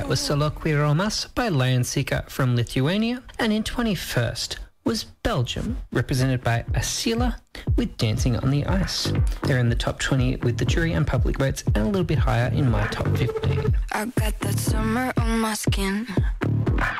That was Soloqui Romas by Lion Seeker from Lithuania. And in 21st was Belgium, represented by Asila with Dancing on the Ice. They're in the top 20 with the jury and public votes and a little bit higher in my top 15. I got that summer on my skin.